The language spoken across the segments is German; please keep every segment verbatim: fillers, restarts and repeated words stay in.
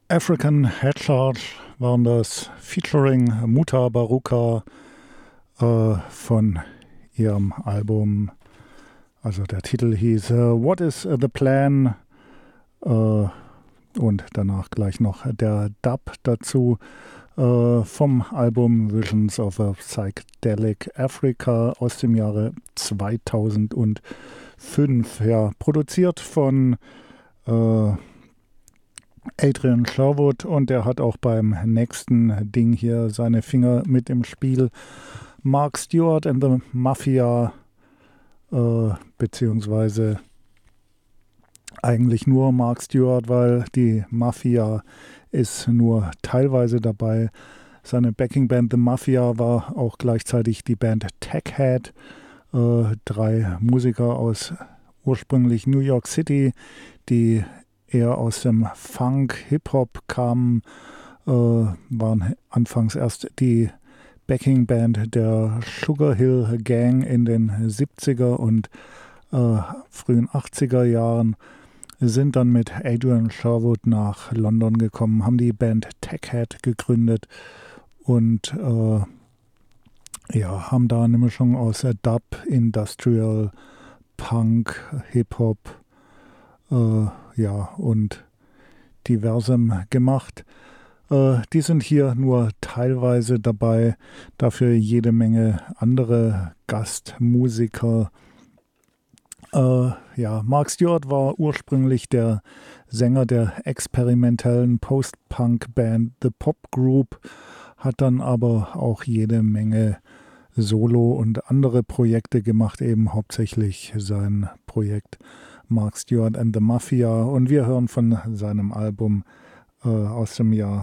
African Headcharge waren das, featuring Muta Baruka äh, von ihrem Album. Also der Titel hieß uh, What is the Plan? Äh, und danach gleich noch der Dub dazu äh, vom Album Visions of a Psychedelic Africa aus dem Jahre zweitausendfünf. Ja, produziert von äh, Adrian Sherwood, und er hat auch beim nächsten Ding hier seine Finger mit im Spiel. Mark Stewart and the Mafia, äh, beziehungsweise eigentlich nur Mark Stewart, weil die Mafia ist nur teilweise dabei. Seine Backingband The Mafia war auch gleichzeitig die Band Techhead, äh, drei Musiker aus ursprünglich New York City, die eher aus dem Funk, Hip-Hop kamen, äh, waren anfangs erst die Backingband der Sugar Hill Gang in den siebziger und äh, frühen achtziger Jahren, sind dann mit Adrian Sherwood nach London gekommen, haben die Band Techhead gegründet und äh, ja, haben da eine Mischung aus Dub, Industrial, Punk, Hip-Hop, äh, ja, und diversem gemacht. Äh, die sind hier nur teilweise dabei, dafür jede Menge andere Gastmusiker. Äh, ja, Mark Stewart war ursprünglich der Sänger der experimentellen Post-Punk-Band The Pop Group, hat dann aber auch jede Menge Solo- und andere Projekte gemacht, eben hauptsächlich sein Projekt Mark Stewart and the Mafia, und wir hören von seinem Album äh, aus dem Jahr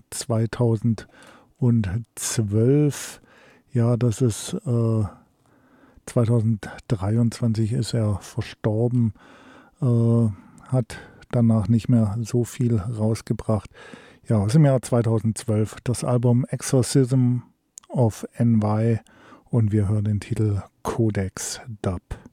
zweitausendzwölf. Ja, das ist äh, zweitausenddreiundzwanzig ist er verstorben, äh, hat danach nicht mehr so viel rausgebracht. Ja, aus dem Jahr zweitausendzwölf das Album Exorcism of N Y, und wir hören den Titel Codex Dub.